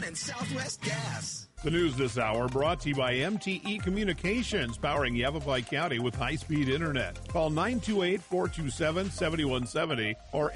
and Southwest Gas. The news this hour brought to you by MTE Communications, powering Yavapai County with high-speed internet. Call 928-427-7170 or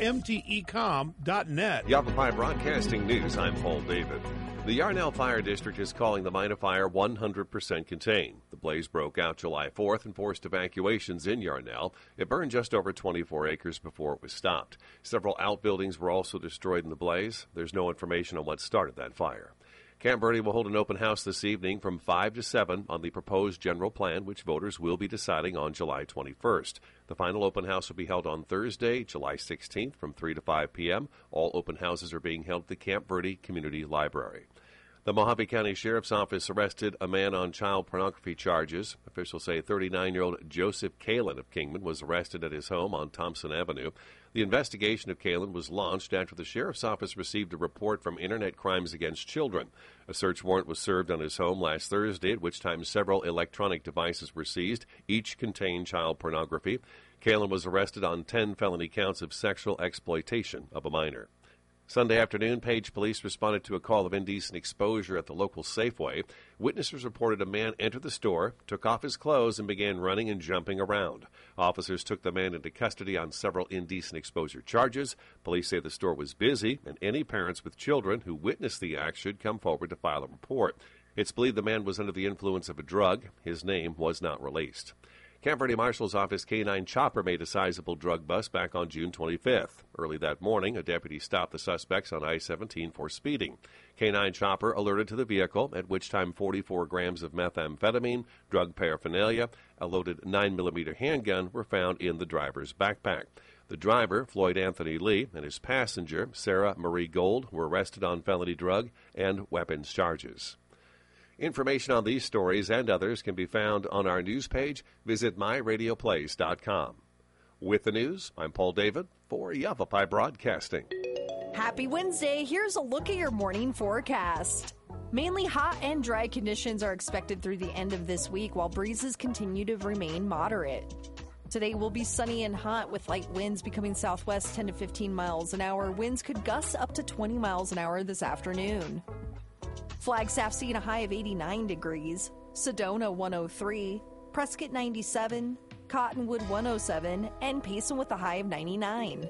mtecom.net. Yavapai Broadcasting News, I'm Paul David. The Yarnell Fire District is calling the minor fire 100% contained. The blaze broke out July 4th and forced evacuations in Yarnell. It burned just over 24 acres before it was stopped. Several outbuildings were also destroyed in the blaze. There's no information on what started that fire. Camp Verde will hold an open house this evening from 5 to 7 on the proposed general plan, which voters will be deciding on July 21st. The final open house will be held on Thursday, July 16th from 3 to 5 p.m. All open houses are being held at the Camp Verde Community Library. The Mojave County Sheriff's Office arrested a man on child pornography charges. Officials say 39-year-old Joseph Kalin of Kingman was arrested at his home on Thompson Avenue. The investigation of Kalin was launched after the Sheriff's Office received a report from Internet Crimes Against Children. A search warrant was served on his home last Thursday, at which time several electronic devices were seized. Each contained child pornography. Kalin was arrested on 10 felony counts of sexual exploitation of a minor. Sunday afternoon, Page police responded to a call of indecent exposure at the local Safeway. Witnesses reported a man entered the store, took off his clothes, and began running and jumping around. Officers took the man into custody on several indecent exposure charges. Police say the store was busy, and any parents with children who witnessed the act should come forward to file a report. It's believed the man was under the influence of a drug. His name was not released. Camp Verde Marshal's Office K-9 chopper made a sizable drug bust back on June 25th. Early that morning, a deputy stopped the suspects on I-17 for speeding. K-9 chopper alerted to the vehicle, at which time 44 grams of methamphetamine, drug paraphernalia, a loaded 9mm handgun were found in the driver's backpack. The driver, Floyd Anthony Lee, and his passenger, Sarah Marie Gold, were arrested on felony drug and weapons charges. Information on these stories and others can be found on our news page. Visit myradioplace.com. With the news, I'm Paul David for Yavapai Broadcasting. Happy Wednesday. Here's a look at your morning forecast. Mainly hot and dry conditions are expected through the end of this week, while breezes continue to remain moderate. Today will be sunny and hot with light winds becoming southwest 10 to 15 miles an hour. Winds could gust up to 20 miles an hour this afternoon. Flagstaff seeing a high of 89 degrees, Sedona 103, Prescott 97, Cottonwood 107, and Payson with a high of 99.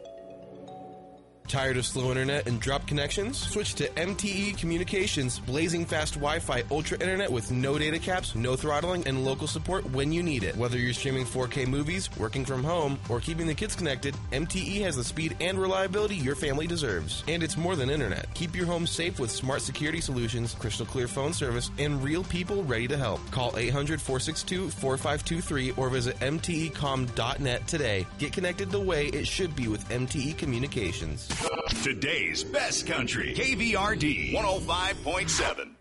Tired of slow internet and drop connections? Switch to MTE Communications, blazing fast Wi-Fi ultra internet with no data caps, no throttling, and local support when you need it. Whether you're streaming 4K movies, working from home, or keeping the kids connected, MTE has the speed and reliability your family deserves. And it's more than internet. Keep your home safe with smart security solutions, crystal clear phone service, and real people ready to help. Call 800-462-4523 or visit mtecom.net today. Get connected the way it should be with MTE Communications. Today's best country, KVRD 105.7.